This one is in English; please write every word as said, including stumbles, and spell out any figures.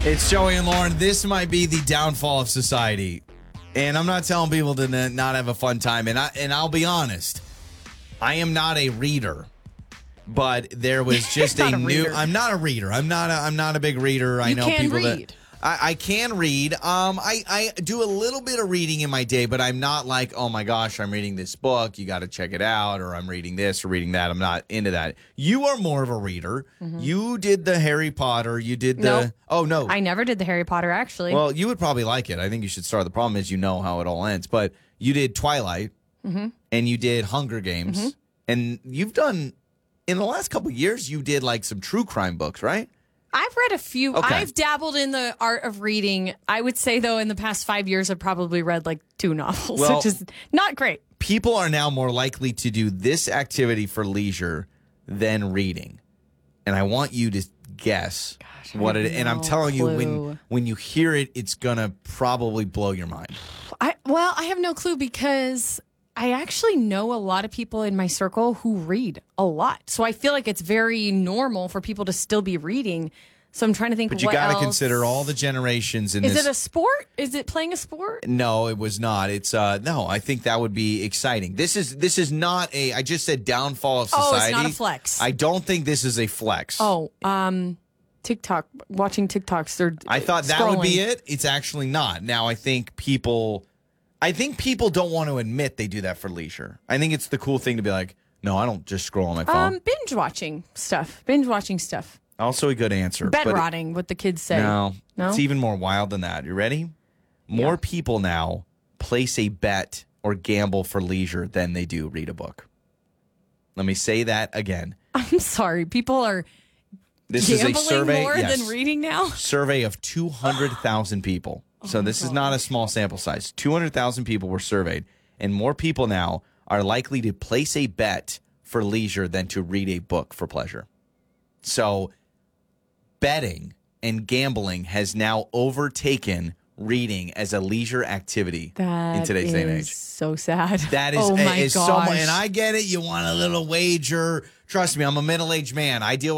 It's Joey and Lauren. This might be the downfall of society. And I'm not telling people to n- not have a fun time. And, I, and I'll be honest, I am not a reader. But there was just a, a new. reader. I'm not a reader. I'm not a. I'm not a big reader. I You know can people read. that. I, I can read. Um, I, I do a little bit of reading in my day, but I'm not like, oh my gosh, I'm reading this book. You got to check it out, or I'm reading this or reading that. I'm not into that. You are more of a reader. Mm-hmm. You did the Harry Potter. You did the. Nope. Oh no, I never did the Harry Potter, actually. well, you would probably like it. I think you should start. The problem is you know how it all ends. But you did Twilight, mm-hmm. and you did Hunger Games, mm-hmm. and you've done, in the last couple of years, you did like some true crime books, right? I've read a few. Okay. I've dabbled in the art of reading. I would say, though, in the past five years, I've probably read like two novels, Well, which is not great. People are now more likely to do this activity for leisure than reading. And I want you to guess Gosh, I what it have and I'm no telling you clue. when when you hear it, it's gonna probably blow your mind. I well, I have no clue because I actually know a lot of people in my circle who read a lot. So I feel like it's very normal for people to still be reading. So I'm trying to think But you what gotta else. consider all the generations in Is this. it a sport? Is it playing a sport? No, it was not. It's uh no, I think that would be exciting. This is this is not a I just said downfall of Oh, society. it's not a flex. I don't think this is a flex. Oh, um, TikTok, watching TikToks. Or I thought that scrolling. would be it. It's actually not. Now I think people I think people don't want to admit they do that for leisure. I think it's the cool thing to be like, no, I don't just scroll on my phone. Um, binge watching stuff. Binge watching stuff. Also a good answer. Bed but it- rotting, what the kids say. No, No? it's even more wild than that. You ready? More Yeah. people now place a bet or gamble for leisure than they do read a book. Let me say that again. I'm sorry. People are This is gambling a survey more yes, than reading now. survey of two hundred thousand people. So this is not a small sample size. two hundred thousand people were surveyed, and more people now are likely to place a bet for leisure than to read a book for pleasure. So betting and gambling has now overtaken reading as a leisure activity That in today's day and is age. so sad. That is, oh my is so gosh. much, and I get it. You want a little wager. Trust me, I'm a middle-aged man. I deal